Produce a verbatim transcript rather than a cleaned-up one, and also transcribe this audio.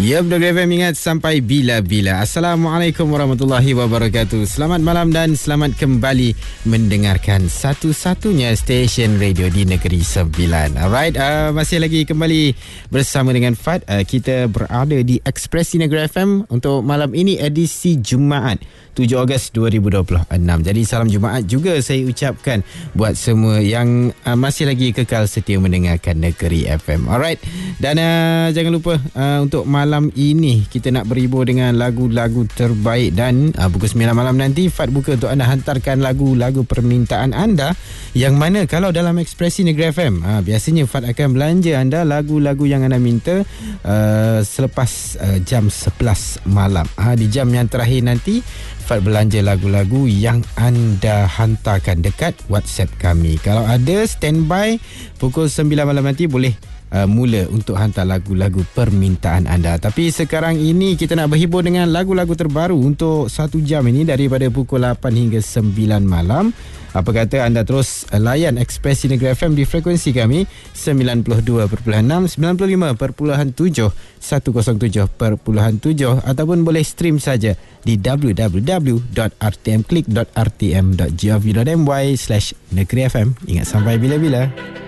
Ya, Negeri F M ingat sampai bila-bila. Assalamualaikum warahmatullahi wabarakatuh. Selamat malam dan selamat kembali mendengarkan satu-satunya stesen radio di Negeri Sembilan. Alright, uh, masih lagi kembali bersama dengan Fad. Uh, kita berada di Ekspresi Negeri F M untuk malam ini, edisi Jumaat tujuh Ogos dua ribu dua puluh enam. Jadi salam Jumaat juga saya ucapkan buat semua yang uh, masih lagi kekal setia mendengarkan Negeri F M. Alright, dan uh, jangan lupa uh, untuk malam ini kita nak berhibur dengan lagu-lagu terbaik, dan uh, pukul sembilan malam nanti Fad buka untuk anda hantarkan lagu-lagu permintaan anda, yang mana kalau dalam Ekspresi Negeri F M uh, biasanya Fad akan belanja anda lagu-lagu yang anda minta uh, selepas uh, jam sebelas malam. Uh, di jam yang terakhir nanti Fad belanja lagu-lagu yang anda hantarkan dekat WhatsApp kami. Kalau ada standby pukul sembilan malam nanti boleh Uh, mula untuk hantar lagu-lagu permintaan anda. Tapi sekarang ini kita nak berhibur dengan lagu-lagu terbaru untuk satu jam ini daripada pukul lapan hingga sembilan malam. Apa kata anda terus uh, layan Ekspresi Negeri F M di frekuensi kami sembilan puluh dua perpuluhan enam, sembilan puluh lima perpuluhan tujuh, seratus tujuh perpuluhan tujuh, ataupun boleh stream saja di w w w dot r t m click dot r t m dot gov dot m y slash negeri f m. Ingat sampai bila-bila.